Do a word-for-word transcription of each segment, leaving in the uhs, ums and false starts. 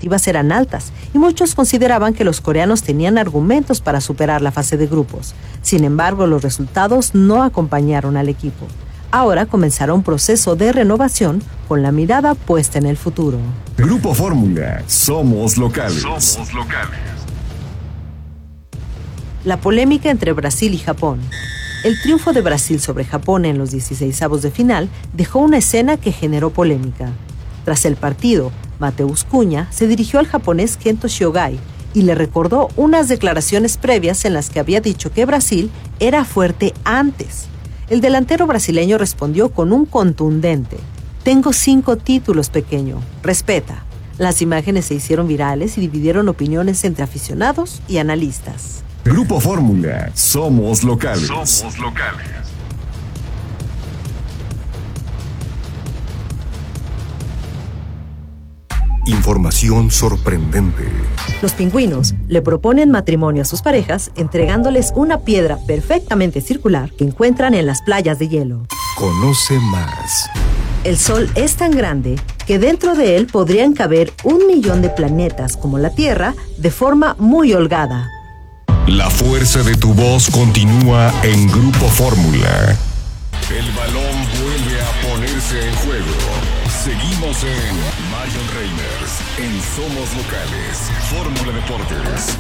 expectativas eran altas y muchos consideraban que los coreanos tenían argumentos para superar la fase de grupos. Sin embargo, los resultados no acompañaron al equipo. Ahora comenzará un proceso de renovación con la mirada puesta en el futuro. Grupo Fórmula, somos locales. Somos locales. La polémica entre Brasil y Japón. El triunfo de Brasil sobre Japón en los dieciseisavos de final dejó una escena que generó polémica. Tras el partido, Mateus Cunha se dirigió al japonés Kento Shiogai y le recordó unas declaraciones previas en las que había dicho que Brasil era fuerte antes. El delantero brasileño respondió con un contundente: "Tengo cinco títulos, pequeño, respeta". Las imágenes se hicieron virales y dividieron opiniones entre aficionados y analistas. Grupo Fórmula, somos locales. Somos locales. Información sorprendente. Los pingüinos le proponen matrimonio a sus parejas entregándoles una piedra perfectamente circular que encuentran en las playas de hielo. Conoce más. El Sol es tan grande que dentro de él podrían caber un millón de planetas como la Tierra de forma muy holgada. La fuerza de tu voz continúa en Grupo Fórmula. El balón vuelve a ponerse en juego. Seguimos en Marion Reimers, en Somos Locales, Fórmula Deportes.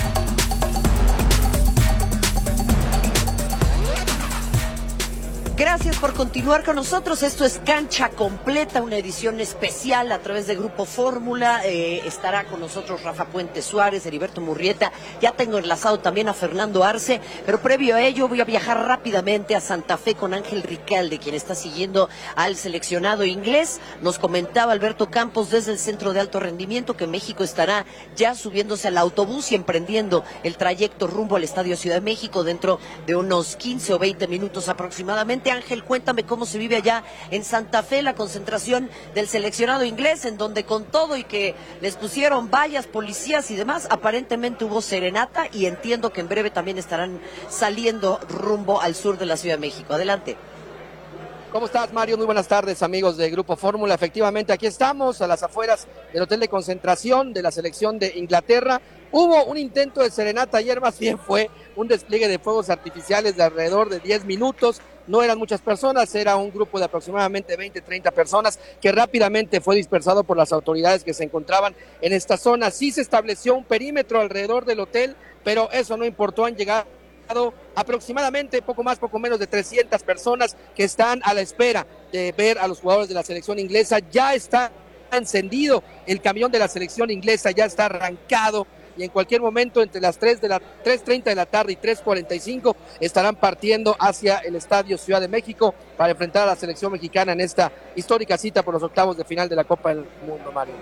Gracias por continuar con nosotros. Esto es Cancha Completa, una edición especial a través de Grupo Fórmula. Eh, estará con nosotros Rafa Puente Suárez, Heriberto Murrieta. Ya tengo enlazado también a Fernando Arce, pero previo a ello voy a viajar rápidamente a Santa Fe con Ángel Ricalde, quien está siguiendo al seleccionado inglés. Nos comentaba Alberto Campos desde el Centro de Alto Rendimiento que México estará ya subiéndose al autobús y emprendiendo el trayecto rumbo al Estadio Ciudad de México dentro de unos quince o veinte minutos aproximadamente. Ángel, cuéntame cómo se vive allá en Santa Fe la concentración del seleccionado inglés, en donde con todo y que les pusieron vallas, policías y demás, aparentemente hubo serenata y entiendo que en breve también estarán saliendo rumbo al sur de la Ciudad de México. Adelante. ¿Cómo estás, Mario? Muy buenas tardes, amigos de Grupo Fórmula. Efectivamente, aquí estamos a las afueras del hotel de concentración de la selección de Inglaterra. Hubo un intento de serenata ayer, más bien fue un despliegue de fuegos artificiales de alrededor de diez minutos. No eran muchas personas, era un grupo de aproximadamente veinte, treinta personas que rápidamente fue dispersado por las autoridades que se encontraban en esta zona. Sí se estableció un perímetro alrededor del hotel, pero eso no importó, han llegado aproximadamente poco más, poco menos de trescientas personas que están a la espera de ver a los jugadores de la selección inglesa. Ya está encendido el camión de la selección inglesa, ya está arrancado y en cualquier momento entre las tres de la tres treinta de la tarde y tres cuarenta y cinco estarán partiendo hacia el Estadio Ciudad de México para enfrentar a la selección mexicana en esta histórica cita por los octavos de final de la Copa del Mundo, Mario.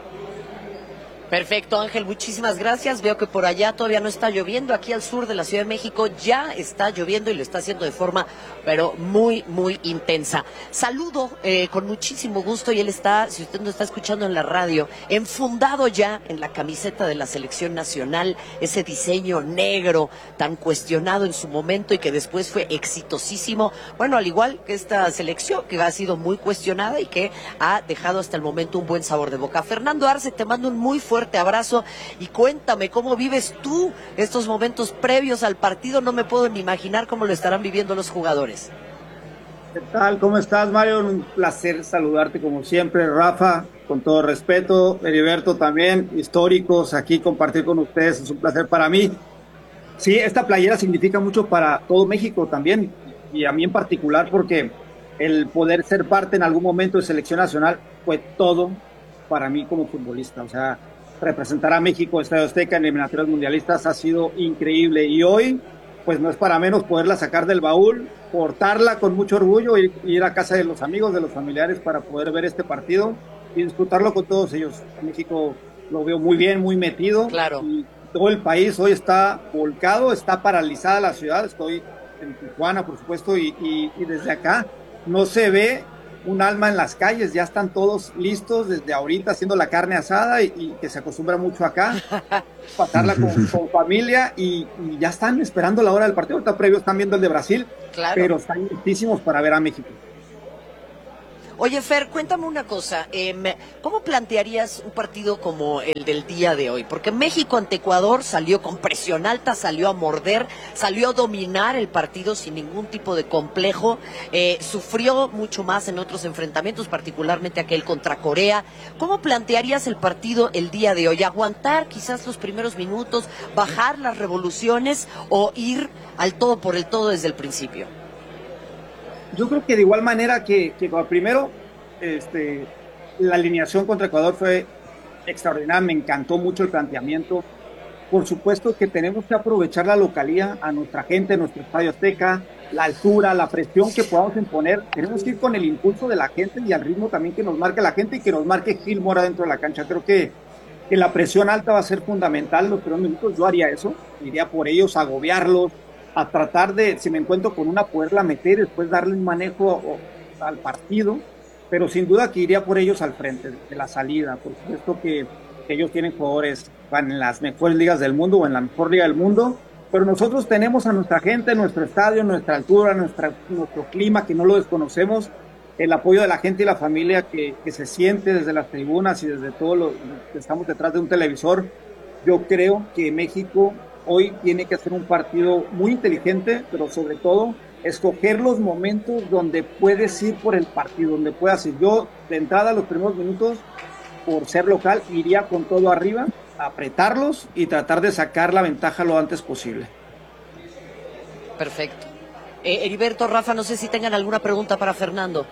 Perfecto, Ángel, muchísimas gracias. Veo que por allá todavía no está lloviendo. Aquí al sur de la Ciudad de México ya está lloviendo y lo está haciendo de forma, pero muy, muy intensa. Saludo eh, con muchísimo gusto y él está, si usted nos está escuchando en la radio, enfundado ya en la camiseta de la selección nacional, ese diseño negro tan cuestionado en su momento y que después fue exitosísimo. Bueno, al igual que esta selección que ha sido muy cuestionada y que ha dejado hasta el momento un buen sabor de boca. Fernando Arce, te mando un muy fuerte fuerte abrazo y cuéntame cómo vives tú estos momentos previos al partido. No me puedo ni imaginar cómo lo estarán viviendo los jugadores. ¿Qué tal? ¿Cómo estás, Mario? Un placer saludarte como siempre, Rafa, con todo respeto. Heriberto también, históricos, aquí compartir con ustedes, es un placer para mí. Sí, esta playera significa mucho para todo México también, y a mí en particular, porque el poder ser parte en algún momento de selección nacional fue todo para mí como futbolista. O sea, representar a México, Estadio Azteca, en eliminatorias mundialistas ha sido increíble, y hoy pues no es para menos poderla sacar del baúl, portarla con mucho orgullo, ir, ir a casa de los amigos, de los familiares para poder ver este partido y disfrutarlo con todos ellos. México lo veo muy bien, muy metido. Claro. Y todo el país hoy está volcado, está paralizada la ciudad. Estoy en Tijuana, por supuesto, y, y, y desde acá no se ve un alma en las calles, ya están todos listos desde ahorita haciendo la carne asada y, y que se acostumbra mucho acá, pasarla con, con familia y, y ya están esperando la hora del partido. Ahorita previo están viendo el de Brasil, claro, pero están listísimos para ver a México. Oye, Fer, cuéntame una cosa, eh, ¿cómo plantearías un partido como el del día de hoy? Porque México ante Ecuador salió con presión alta, salió a morder, salió a dominar el partido sin ningún tipo de complejo, eh, sufrió mucho más en otros enfrentamientos, particularmente aquel contra Corea. ¿Cómo plantearías el partido el día de hoy? ¿Aguantar quizás los primeros minutos, bajar las revoluciones o ir al todo por el todo desde el principio? Yo creo que de igual manera que, que primero, este, la alineación contra Ecuador fue extraordinaria, me encantó mucho el planteamiento. Por supuesto que tenemos que aprovechar la localía, a nuestra gente, nuestro Estadio Azteca, la altura, la presión que podamos imponer. Tenemos que ir con el impulso de la gente y al ritmo también que nos marque la gente y que nos marque Gil Mora dentro de la cancha. Creo que, que la presión alta va a ser fundamental los primeros minutos. Yo haría eso, iría por ellos, agobiarlos, a tratar de, si me encuentro con una, poderla meter y después darle un manejo al partido, pero sin duda que iría por ellos al frente de la salida. Por supuesto que ellos tienen jugadores en las mejores ligas del mundo o en la mejor liga del mundo, pero nosotros tenemos a nuestra gente, nuestro estadio, nuestra altura, nuestra, nuestro clima, que no lo desconocemos, el apoyo de la gente y la familia que, que se siente desde las tribunas y desde todo lo que estamos detrás de un televisor. Yo creo que México hoy tiene que hacer un partido muy inteligente, pero sobre todo escoger los momentos donde puedes ir por el partido, donde puedas ir. Yo, de entrada, los primeros minutos, por ser local, iría con todo arriba, apretarlos y tratar de sacar la ventaja lo antes posible. Perfecto. Eh, Heriberto, Rafa, no sé si tengan alguna pregunta para Fernando.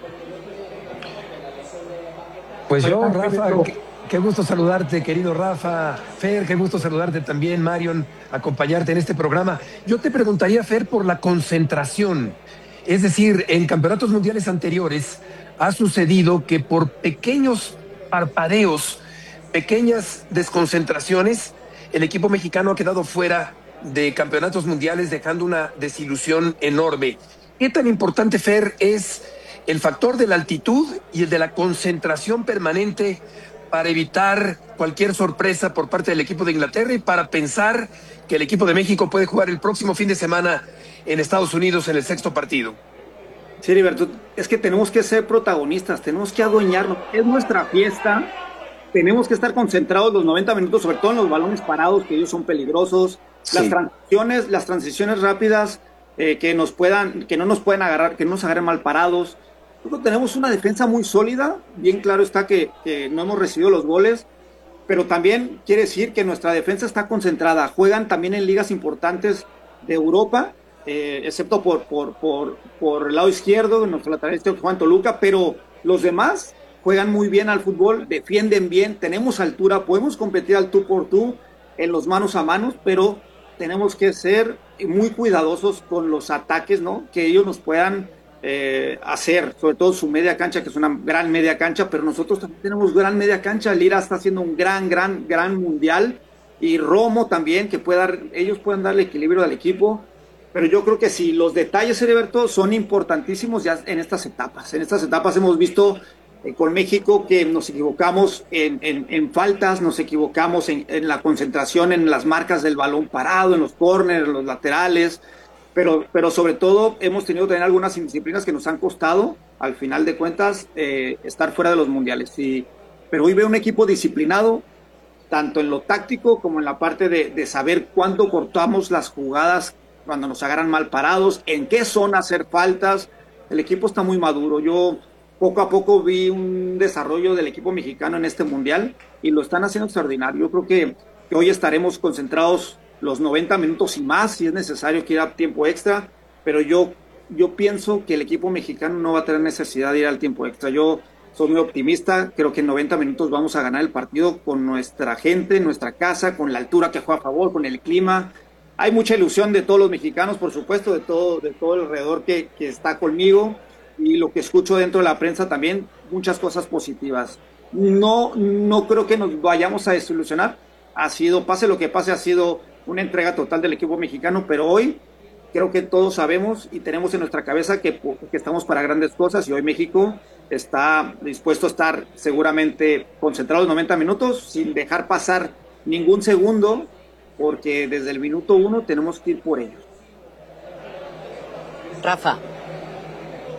Pues yo, Rafa, qué, qué gusto saludarte, querido Rafa. Fer, qué gusto saludarte también, Marion, acompañarte en este programa. Yo te preguntaría, Fer, por la concentración. Es decir, en campeonatos mundiales anteriores ha sucedido que por pequeños parpadeos, pequeñas desconcentraciones, el equipo mexicano ha quedado fuera de campeonatos mundiales, dejando una desilusión enorme. ¿Qué tan importante, Fer, es el factor de la altitud y el de la concentración permanente para evitar cualquier sorpresa por parte del equipo de Inglaterra y para pensar que el equipo de México puede jugar el próximo fin de semana en Estados Unidos en el sexto partido? Sí, Heriberto, es que tenemos que ser protagonistas, tenemos que adueñarnos, es nuestra fiesta, tenemos que estar concentrados los noventa minutos, sobre todo en los balones parados, que ellos son peligrosos, sí. las transiciones, las transiciones rápidas, eh, que nos puedan, que no nos puedan agarrar, que no nos agarren mal parados. Nosotros tenemos una defensa muy sólida, bien claro está que, que no hemos recibido los goles, pero también quiere decir que nuestra defensa está concentrada, juegan también en ligas importantes de Europa, eh, excepto por, por, por, por el lado izquierdo, nuestro lateral izquierdo Juan Toluca, pero los demás juegan muy bien al fútbol, defienden bien, tenemos altura, podemos competir al tú por tú en los manos a manos, pero tenemos que ser muy cuidadosos con los ataques, ¿no? Que ellos nos puedan eh, hacer, sobre todo su media cancha, que es una gran media cancha, pero nosotros también tenemos gran media cancha. Lira está haciendo un gran, gran, gran mundial, y Romo también, que pueda dar, ellos puedan darle equilibrio al equipo. Pero yo creo que sí, los detalles, Heriberto, son importantísimos ya en estas etapas. En estas etapas hemos visto eh, con México que nos equivocamos en, en, en faltas, nos equivocamos en, en la concentración, en las marcas del balón parado, en los córneres, en los laterales, pero, pero sobre todo hemos tenido también algunas indisciplinas que nos han costado, al final de cuentas, eh, estar fuera de los mundiales. Y, pero hoy veo un equipo disciplinado, tanto en lo táctico como en la parte de, de saber cuándo cortamos las jugadas cuando nos agarran mal parados, en qué zona hacer faltas. El equipo está muy maduro. Yo poco a poco vi un desarrollo del equipo mexicano en este mundial y lo están haciendo extraordinario. Yo creo que, que hoy estaremos concentrados los noventa minutos y más, si es necesario que ir a tiempo extra, pero yo, yo pienso que el equipo mexicano no va a tener necesidad de ir al tiempo extra. Yo soy muy optimista, creo que en noventa minutos vamos a ganar el partido con nuestra gente, nuestra casa, con la altura que juega a favor, con el clima. Hay mucha ilusión de todos los mexicanos, por supuesto, de todo, de todo el alrededor que, que está conmigo, y lo que escucho dentro de la prensa también, muchas cosas positivas. No, no creo que nos vayamos a desilusionar. Ha sido, pase lo que pase, ha sido una entrega total del equipo mexicano, pero hoy creo que todos sabemos y tenemos en nuestra cabeza que, que estamos para grandes cosas, y hoy México está dispuesto a estar seguramente concentrado los noventa minutos sin dejar pasar ningún segundo, porque desde el minuto uno tenemos que ir por ellos. Rafa.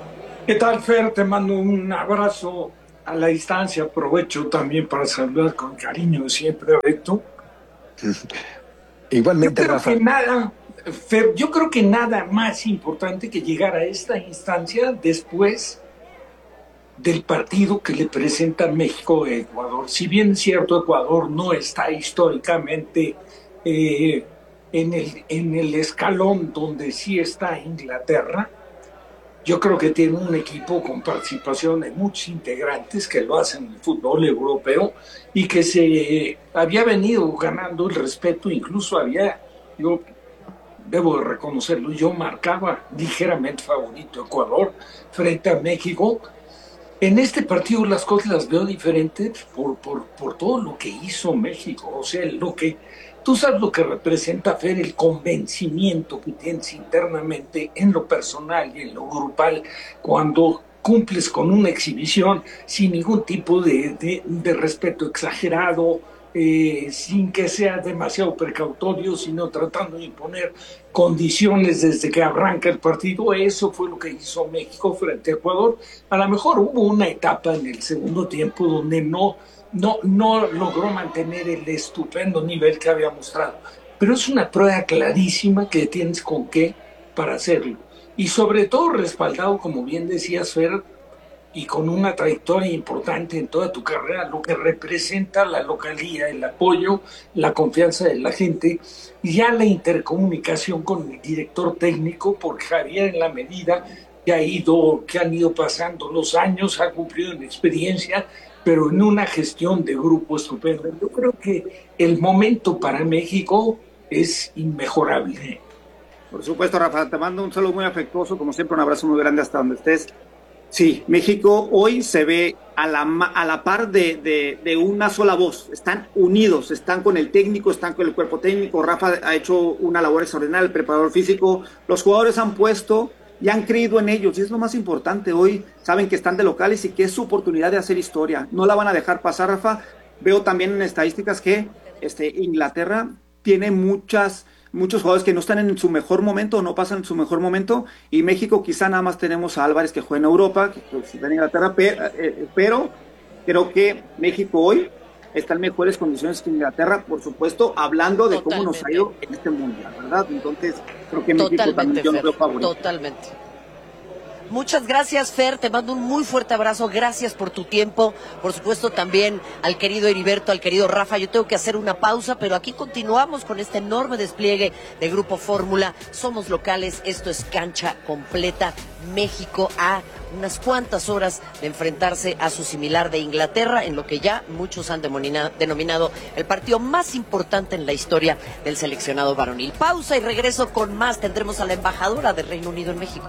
¿Qué tal, Fer? Te mando un abrazo a la distancia. Aprovecho también para saludar con cariño siempre a Beto. Igualmente, yo creo Rafa. Que nada, Fer, yo creo que nada más importante que llegar a esta instancia después del partido que le presenta México a Ecuador. Si bien es cierto, Ecuador no está históricamente eh, en, el, en el escalón donde sí está Inglaterra, yo creo que tiene un equipo con participación de muchos integrantes que lo hacen en el fútbol europeo y que se había venido ganando el respeto, incluso había, yo debo de reconocerlo, yo marcaba ligeramente favorito a Ecuador frente a México. En este partido las cosas las veo diferentes por, por, por todo lo que hizo México, o sea, lo que tú sabes lo que representa, Fer, el convencimiento que tienes internamente en lo personal y en lo grupal cuando cumples con una exhibición sin ningún tipo de, de, de respeto exagerado, eh, sin que sea demasiado precautorio, sino tratando de imponer condiciones desde que arranca el partido. Eso fue lo que hizo México frente a Ecuador. A lo mejor hubo una etapa en el segundo tiempo donde no No, no logró mantener el estupendo nivel que había mostrado. Pero es una prueba clarísima que tienes con qué para hacerlo. Y sobre todo respaldado, como bien decías, Fer, y con una trayectoria importante en toda tu carrera, lo que representa la localía, el apoyo, la confianza de la gente, y ya la intercomunicación con el director técnico, porque Javier, en la medida que, ha ido, que han ido pasando los años, ha cumplido en experiencia, pero en una gestión de grupo estupenda. Yo creo que el momento para México es inmejorable. Por supuesto, Rafa, te mando un saludo muy afectuoso, como siempre un abrazo muy grande hasta donde estés. Sí, México hoy se ve a la, a la par de, de, de una sola voz, están unidos, están con el técnico, están con el cuerpo técnico. Rafa ha hecho una labor extraordinaria, el preparador físico, los jugadores han puesto y han creído en ellos, y es lo más importante. Hoy saben que están de locales y que es su oportunidad de hacer historia, no la van a dejar pasar, Rafa. Veo también en estadísticas que este, Inglaterra tiene muchas, muchos jugadores que no están en su mejor momento, no pasan en su mejor momento, y México quizá nada más tenemos a Álvarez que juega en Europa, que pues, está en Inglaterra, pero, pero creo que México hoy está en mejores condiciones que Inglaterra, por supuesto, hablando de Totalmente. Cómo nos ha ido en este mundial, ¿verdad? Entonces, creo que México Totalmente, también yo Fer, lo veo favorito. Totalmente. Muchas gracias, Fer, te mando un muy fuerte abrazo, gracias por tu tiempo, por supuesto también al querido Heriberto, al querido Rafa. Yo tengo que hacer una pausa, pero aquí continuamos con este enorme despliegue de Grupo Fórmula. Somos locales, esto es Cancha Completa. México a unas cuantas horas de enfrentarse a su similar de Inglaterra, en lo que ya muchos han denominado el partido más importante en la historia del seleccionado varonil. Pausa y regreso con más. Tendremos a la embajadora del Reino Unido en México.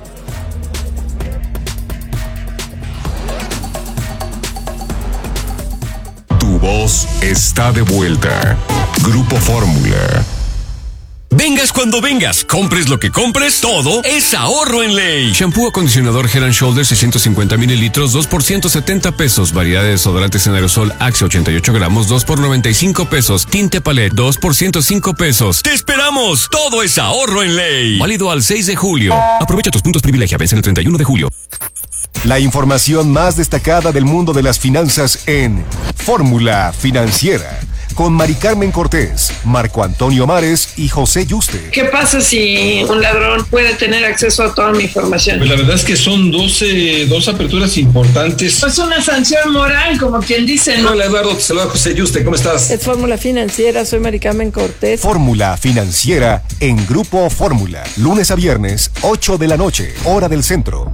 Tu voz está de vuelta. Grupo Fórmula. Vengas cuando vengas, compres lo que compres, todo es ahorro en Ley. Shampoo acondicionador Head and Shoulders seiscientos cincuenta mililitros, dos por ciento setenta pesos. Variedad de desodorantes en aerosol Axe ochenta y ocho gramos, dos por noventa y cinco pesos. Tinte Palette, dos por ciento cinco pesos. ¡Te esperamos! Todo es ahorro en Ley. Válido al seis de julio. Aprovecha tus puntos privilegia, vence el treinta y uno de julio. La información más destacada del mundo de las finanzas en Fórmula Financiera, con Mari Carmen Cortés, Marco Antonio Mares y José Yuste. ¿Qué pasa si un ladrón puede tener acceso a toda mi información? Pues la verdad es que son doce, dos aperturas importantes. Es una sanción moral, como quien dice, ¿no? Hola, Eduardo, te saluda José Yuste, ¿cómo estás? Es Fórmula Financiera, soy Mari Carmen Cortés. Fórmula Financiera en Grupo Fórmula, lunes a viernes, ocho de la noche, hora del centro.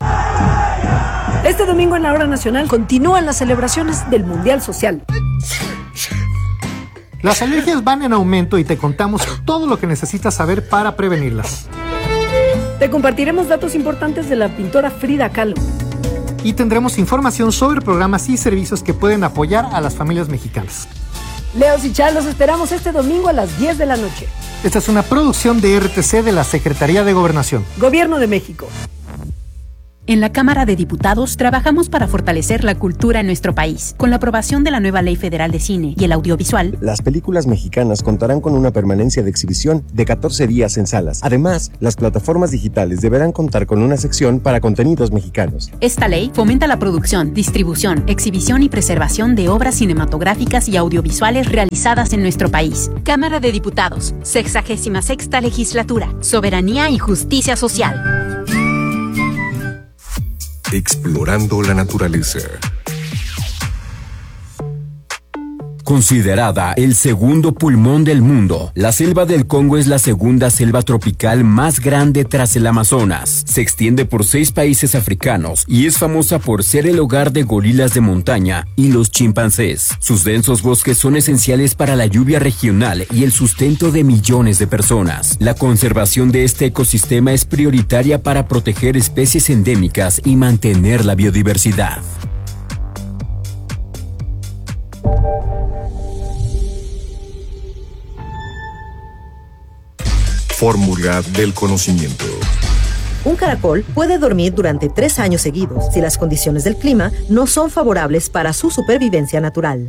Este domingo en la Hora Nacional continúan las celebraciones del Mundial Social. Las alergias van en aumento y te contamos todo lo que necesitas saber para prevenirlas. Te compartiremos datos importantes de la pintora Frida Kahlo. Y tendremos información sobre programas y servicios que pueden apoyar a las familias mexicanas. Leos y Char, los esperamos este domingo a las diez de la noche. Esta es una producción de R T C de la Secretaría de Gobernación. Gobierno de México. En la Cámara de Diputados trabajamos para fortalecer la cultura en nuestro país. Con la aprobación de la nueva Ley Federal de Cine y el Audiovisual, las películas mexicanas contarán con una permanencia de exhibición de catorce días en salas. Además, las plataformas digitales deberán contar con una sección para contenidos mexicanos. Esta ley fomenta la producción, distribución, exhibición y preservación de obras cinematográficas y audiovisuales realizadas en nuestro país. Cámara de Diputados, sexagésima sexta Legislatura, Soberanía y Justicia Social. Explorando la naturaleza. Considerada el segundo pulmón del mundo, la selva del Congo es la segunda selva tropical más grande tras el Amazonas. Se extiende por seis países africanos y es famosa por ser el hogar de gorilas de montaña y los chimpancés. Sus densos bosques son esenciales para la lluvia regional y el sustento de millones de personas. La conservación de este ecosistema es prioritaria para proteger especies endémicas y mantener la biodiversidad. Fórmula del conocimiento. Un caracol puede dormir durante tres años seguidos si las condiciones del clima no son favorables para su supervivencia natural.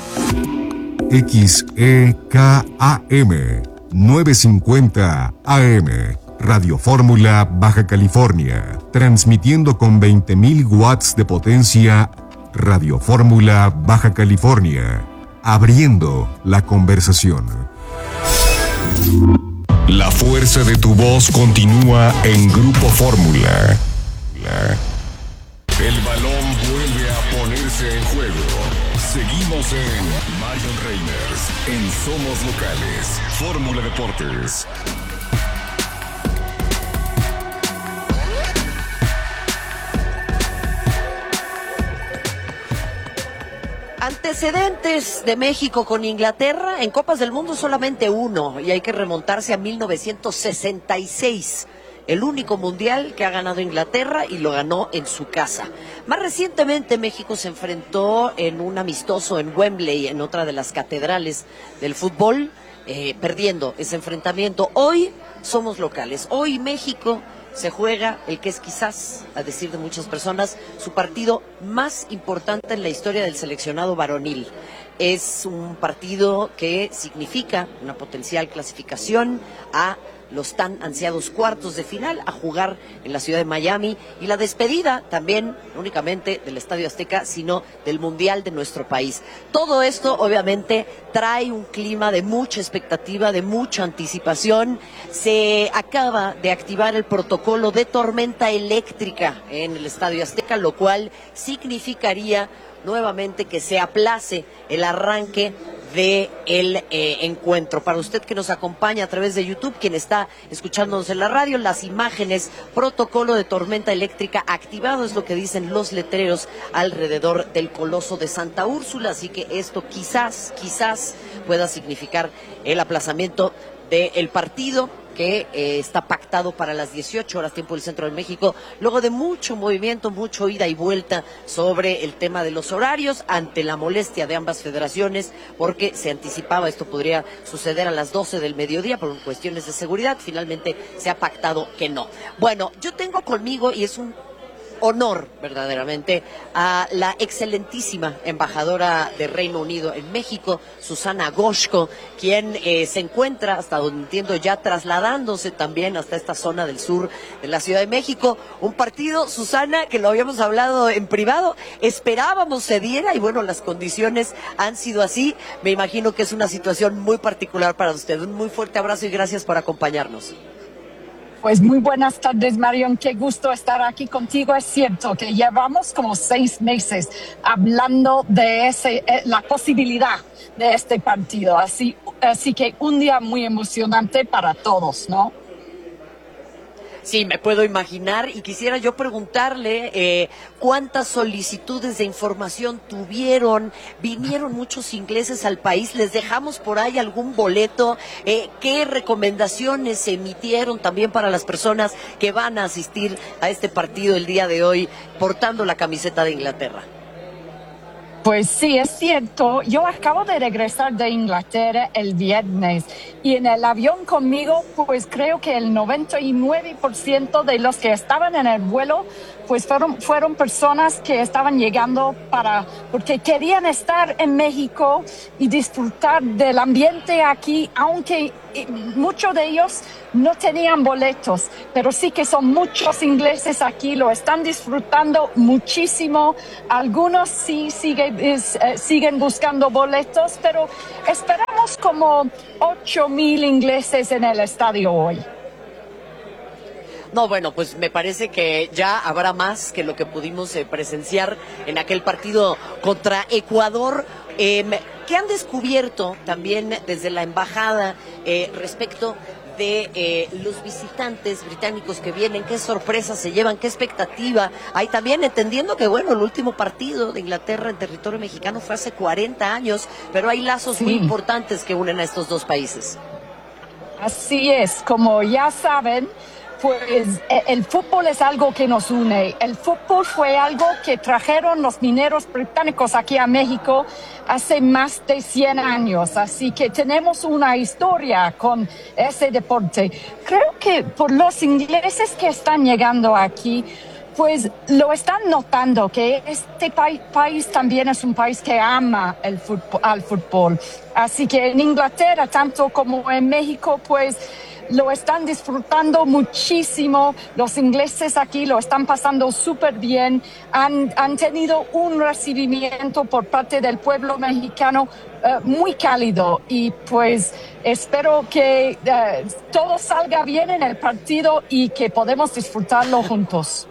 X E K A M novecientos cincuenta A M Radio Fórmula Baja California, transmitiendo con veinte mil watts de potencia. Radio Fórmula Baja California, abriendo la conversación. La fuerza de tu voz continúa en Grupo Fórmula. El balón vuelve a ponerse en juego. Seguimos en Marion Reimers, en Somos Locales, Fórmula Deportes. Antecedentes de México con Inglaterra, en Copas del Mundo solamente uno, y hay que remontarse a mil novecientos sesenta y seis, el único mundial que ha ganado Inglaterra y lo ganó en su casa. Más recientemente México se enfrentó en un amistoso en Wembley, en otra de las catedrales del fútbol, eh, perdiendo ese enfrentamiento. Hoy somos locales, hoy México se juega el que es quizás, a decir de muchas personas, su partido más importante en la historia del seleccionado varonil. Es un partido que significa una potencial clasificación a los tan ansiados cuartos de final, a jugar en la ciudad de Miami, y la despedida también, no únicamente del Estadio Azteca, sino del Mundial de nuestro país. Todo esto, obviamente, trae un clima de mucha expectativa, de mucha anticipación. Se acaba de activar el protocolo de tormenta eléctrica en el Estadio Azteca, lo cual significaría nuevamente que se aplace el arranque de el eh, encuentro. Para usted que nos acompaña a través de YouTube, quien está escuchándonos en la radio, las imágenes, protocolo de tormenta eléctrica activado, es lo que dicen los letreros alrededor del Coloso de Santa Úrsula, así que esto quizás, quizás pueda significar el aplazamiento del partido que eh, está pactado para las dieciocho horas tiempo del centro de México, luego de mucho movimiento, mucho ida y vuelta sobre el tema de los horarios, ante la molestia de ambas federaciones, porque se anticipaba esto podría suceder a las doce del mediodía por cuestiones de seguridad. Finalmente se ha pactado que no. Bueno, yo tengo conmigo, y es un honor verdaderamente, a la excelentísima embajadora de Reino Unido en México, Susana Goshko, quien eh, se encuentra, hasta donde entiendo, ya trasladándose también hasta esta zona del sur de la Ciudad de México. Un partido, Susana, que lo habíamos hablado en privado, esperábamos se diera, y bueno, las condiciones han sido así. Me imagino que es una situación muy particular para usted. Un muy fuerte abrazo y gracias por acompañarnos. Pues muy buenas tardes, Marion, qué gusto estar aquí contigo. Es cierto que llevamos como seis meses hablando de ese, la posibilidad de este partido, así, así que un día muy emocionante para todos, ¿no? Sí, me puedo imaginar, y quisiera yo preguntarle eh, cuántas solicitudes de información tuvieron. Vinieron muchos ingleses al país, les dejamos por ahí algún boleto. Eh, ¿Qué recomendaciones se emitieron también para las personas que van a asistir a este partido el día de hoy portando la camiseta de Inglaterra? Pues sí, es cierto. Yo acabo de regresar de Inglaterra el viernes y en el avión conmigo, pues creo que el noventa y nueve por ciento de los que estaban en el vuelo pues fueron, fueron personas que estaban llegando para, porque querían estar en México y disfrutar del ambiente aquí, aunque muchos de ellos no tenían boletos, pero sí que son muchos ingleses aquí, lo están disfrutando muchísimo. Algunos sí siguen, es, eh, siguen buscando boletos, pero esperamos como ocho mil ingleses en el estadio hoy. No, bueno, pues me parece que ya habrá más que lo que pudimos eh, presenciar en aquel partido contra Ecuador. Eh, ¿Qué han descubierto también desde la embajada eh, respecto de eh, los visitantes británicos que vienen? ¿Qué sorpresas se llevan? ¿Qué expectativa hay? También entendiendo que, bueno, el último partido de Inglaterra en territorio mexicano fue hace cuarenta años, pero hay lazos sí. muy importantes que unen a estos dos países. Así es, como ya saben, pues el fútbol es algo que nos une. El fútbol fue algo que trajeron los mineros británicos aquí a México hace más de cien años. Así que tenemos una historia con ese deporte. Creo que por los ingleses que están llegando aquí, pues lo están notando que este pa- país también es un país que ama el fútbol, al fútbol. Así que en Inglaterra, tanto como en México, pues lo están disfrutando muchísimo. Los ingleses aquí lo están pasando súper bien. Han, han tenido un recibimiento por parte del pueblo mexicano uh, muy cálido. Y pues espero que uh, todo salga bien en el partido y que podamos disfrutarlo juntos.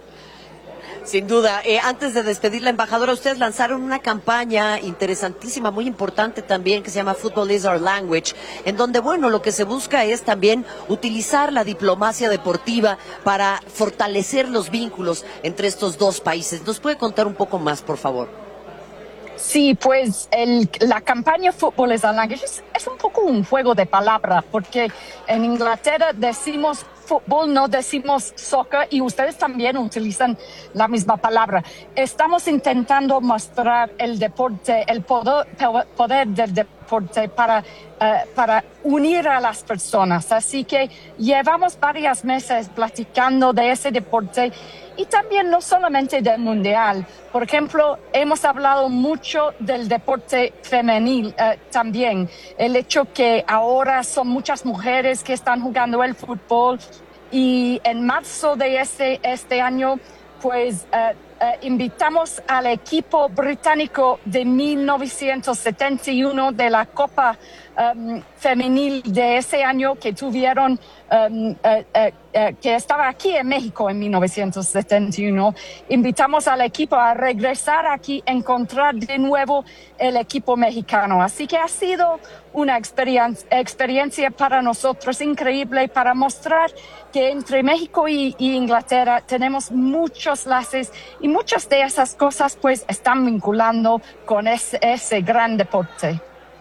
Sin duda. Eh, antes de despedir la embajadora, ustedes lanzaron una campaña interesantísima, muy importante también, que se llama Football is Our Language, en donde, bueno, lo que se busca es también utilizar la diplomacia deportiva para fortalecer los vínculos entre estos dos países. ¿Nos puede contar un poco más, por favor? Sí, pues el, la campaña Football is Our Language es, es un poco un juego de palabras, porque en Inglaterra decimos fútbol, no decimos soccer, y ustedes también utilizan la misma palabra. Estamos intentando mostrar el deporte, el poder, poder del deporte para, uh, para unir a las personas. Así que llevamos varios meses platicando de ese deporte y también no solamente del mundial. Por ejemplo, hemos hablado mucho del deporte femenil uh, también. El hecho que ahora son muchas mujeres que están jugando el fútbol, y en marzo de este, este año, pues uh, uh, invitamos al equipo británico de mil novecientos setenta y uno de la Copa um, Femenil de ese año que tuvieron, um, uh, uh, uh, que estaba aquí en México en mil novecientos setenta y uno. Invitamos al equipo a regresar aquí, encontrar de nuevo el equipo mexicano. Así que ha sido una experiencia, experiencia para nosotros increíble, para mostrar que entre México y, y Inglaterra tenemos muchos lazos y muchas de esas cosas pues están vinculando con ese, ese gran deporte.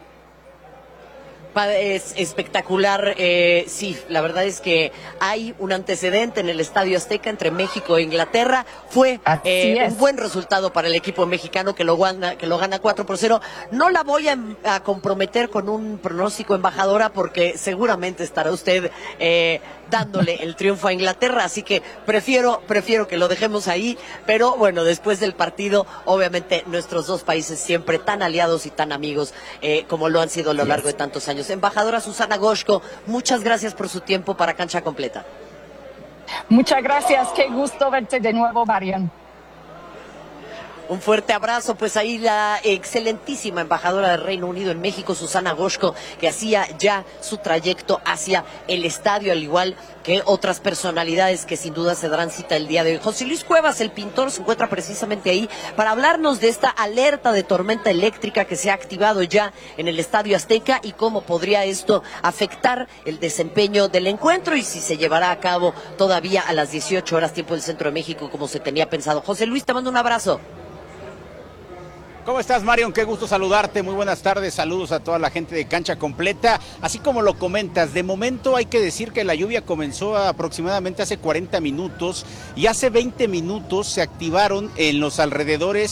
Es espectacular, eh, sí, la verdad es que hay un antecedente en el Estadio Azteca entre México e Inglaterra. Fue eh, un buen resultado para el equipo mexicano que lo gana, que lo gana cuatro por cero. No la voy a, a comprometer con un pronóstico, embajadora, porque seguramente estará usted eh, dándole el triunfo a Inglaterra, así que prefiero, prefiero que lo dejemos ahí, pero bueno, después del partido, obviamente nuestros dos países siempre tan aliados y tan amigos eh, como lo han sido a lo largo de tantos años. Embajadora Susana Goshko, muchas gracias por su tiempo para Cancha Completa. Muchas gracias, qué gusto verte de nuevo, Marian. Un fuerte abrazo, pues ahí la excelentísima embajadora del Reino Unido en México, Susana Goshko, que hacía ya su trayecto hacia el estadio, al igual que otras personalidades que sin duda se darán cita el día de hoy. José Luis Cuevas, el pintor, se encuentra precisamente ahí para hablarnos de esta alerta de tormenta eléctrica que se ha activado ya en el Estadio Azteca y cómo podría esto afectar el desempeño del encuentro y si se llevará a cabo todavía a las dieciocho horas tiempo del Centro de México como se tenía pensado. José Luis, te mando un abrazo. ¿Cómo estás, Marion? Qué gusto saludarte. Muy buenas tardes. Saludos a toda la gente de Cancha Completa. Así como lo comentas, de momento hay que decir que la lluvia comenzó aproximadamente hace cuarenta minutos y hace veinte minutos se activaron en los alrededores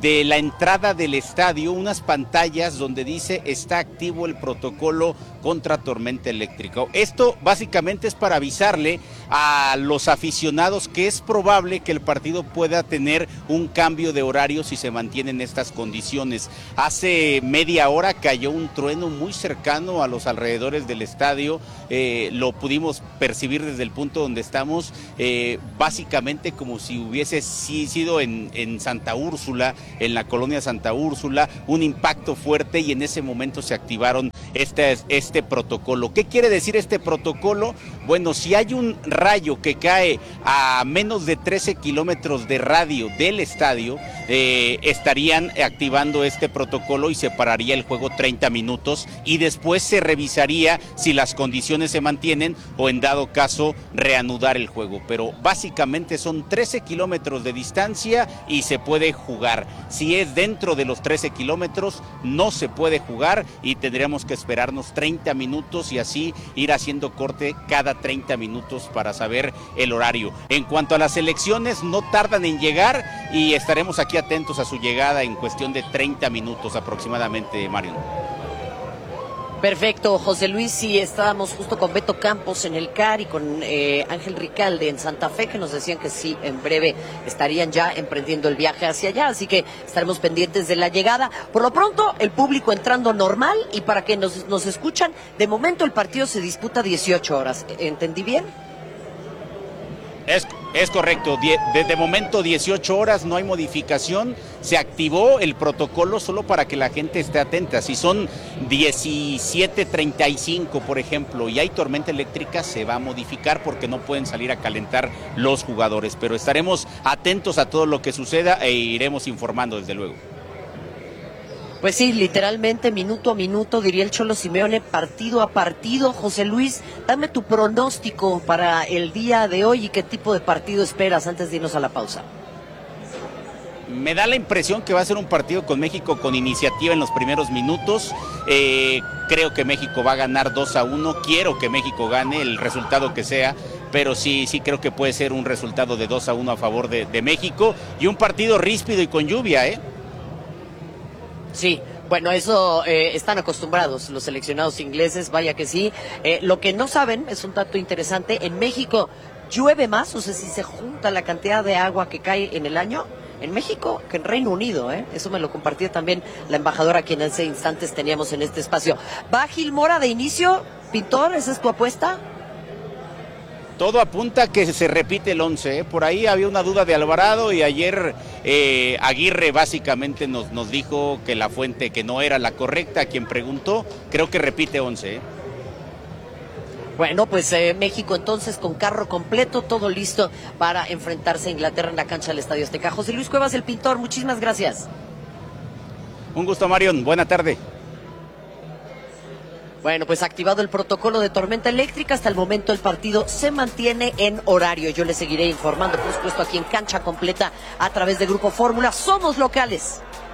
de la entrada del estadio unas pantallas donde dice está activo el protocolo contra tormenta eléctrica. Esto básicamente es para avisarle a los aficionados que es probable que el partido pueda tener un cambio de horario si se mantienen estas condiciones. Hace media hora cayó un trueno muy cercano a los alrededores del estadio, eh, lo pudimos percibir desde el punto donde estamos, eh, básicamente como si hubiese sí, sido en, en Santa Úrsula, en la colonia Santa Úrsula, un impacto fuerte y en ese momento se activaron este, este protocolo. ¿Qué quiere decir este protocolo? Bueno, si hay un rayo que cae a menos de trece kilómetros de radio del estadio, eh, estarían activando este protocolo y se pararía el juego treinta minutos y después se revisaría si las condiciones se mantienen o en dado caso reanudar el juego. Pero básicamente son trece kilómetros de distancia y se puede jugar. Si es dentro de los trece kilómetros no se puede jugar y tendríamos que esperarnos treinta minutos y así ir haciendo corte cada treinta minutos para saber el horario. En cuanto a las elecciones, no tardan en llegar y estaremos aquí atentos a su llegada en cuestión de treinta minutos aproximadamente, Mario. Perfecto, José Luis, sí, estábamos justo con Beto Campos en el C A R y con eh, Ángel Ricalde en Santa Fe, que nos decían que sí, en breve estarían ya emprendiendo el viaje hacia allá, así que estaremos pendientes de la llegada. Por lo pronto, el público entrando normal y para que nos, nos escuchan, de momento el partido se disputa dieciocho horas, ¿entendí bien? Es, es correcto, desde de momento dieciocho horas, no hay modificación, se activó el protocolo solo para que la gente esté atenta. Si son diecisiete treinta y cinco, por ejemplo, y hay tormenta eléctrica, se va a modificar porque no pueden salir a calentar los jugadores, pero estaremos atentos a todo lo que suceda e iremos informando desde luego. Pues sí, literalmente minuto a minuto, diría el Cholo Simeone, partido a partido. José Luis, dame tu pronóstico para el día de hoy y qué tipo de partido esperas antes de irnos a la pausa. Me da la impresión que va a ser un partido con México con iniciativa en los primeros minutos. Eh, creo que México va a ganar dos a uno. Quiero que México gane, el resultado que sea, pero sí, sí creo que puede ser un resultado de dos a uno a favor de, de México y un partido ríspido y con lluvia, ¿eh? Sí, bueno, eso eh, están acostumbrados los seleccionados ingleses, vaya que sí. Eh, lo que no saben, es un dato interesante, en México llueve más, o sea, si se junta la cantidad de agua que cae en el año, en México que en Reino Unido, ¿eh? Eso me lo compartía también la embajadora a quien hace instantes teníamos en este espacio. ¿Va Gil Mora de inicio, Pintor? ¿Esa es tu apuesta? Todo apunta que se repite el once, ¿eh? Por ahí había una duda de Alvarado y ayer eh, Aguirre básicamente nos, nos dijo que la fuente que no era la correcta, quien preguntó, creo que repite once, ¿eh? Bueno, pues eh, México entonces con carro completo, todo listo para enfrentarse a Inglaterra en la cancha del Estadio Azteca. José Luis Cuevas, el Pintor, muchísimas gracias. Un gusto, Marion, buena tarde. Bueno, pues activado el protocolo de tormenta eléctrica, hasta el momento el partido se mantiene en horario. Yo les seguiré informando, por supuesto, aquí en Cancha Completa a través de Grupo Fórmula. Somos locales.